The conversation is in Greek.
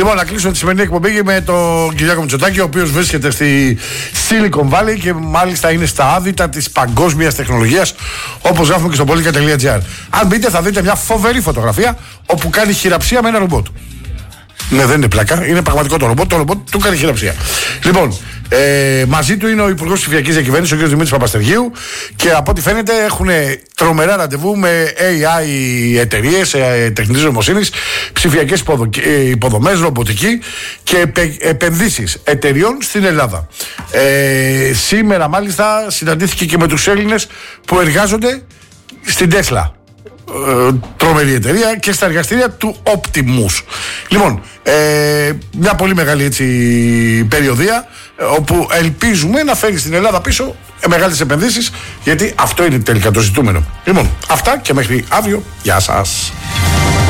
Λοιπόν, να κλείσουμε τη σημερινή εκπομπή με τον Κυριάκο Μητσοτάκη, ο οποίος βρίσκεται στη Silicon Valley και μάλιστα είναι στα άδυτα της παγκόσμιας τεχνολογίας, όπως γράφουμε και στο politica.gr. Αν μπείτε, θα δείτε μια φοβερή φωτογραφία όπου κάνει χειραψία με ένα ρομπότ. Ναι, δεν είναι πλάκα, είναι πραγματικό το ρομπότ. Το ρομπότ του κάνει χειραψία. Λοιπόν, μαζί του είναι ο Υπουργός Ψηφιακής Διακυβέρνησης, ο κ. Δημήτρης Παπαστεριού, και από ό,τι φαίνεται έχουν τρομερά ραντεβού με AI εταιρείες, τεχνητής νοημοσύνης, ψηφιακές υποδομές, ρομποτική και επενδύσεις εταιριών στην Ελλάδα. Σήμερα, μάλιστα, συναντήθηκε και με τους Έλληνες που εργάζονται στην Tesla. Τρομερή εταιρεία, και στα εργαστήρια του Optimus. Λοιπόν, μια πολύ μεγάλη έτσι περιοδία, όπου ελπίζουμε να φέρει στην Ελλάδα πίσω μεγάλες επενδύσεις, γιατί αυτό είναι τελικά το ζητούμενο. Λοιπόν, αυτά και μέχρι αύριο. Γεια σας.